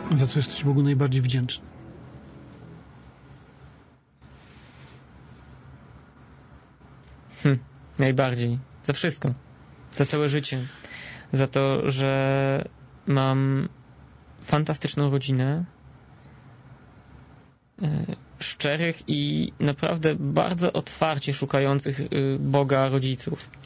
Za co jesteś Bogu najbardziej wdzięczny? Najbardziej. Za wszystko. Za całe życie. Za to, że mam fantastyczną rodzinę, szczerych i naprawdę bardzo otwarcie szukających Boga rodziców.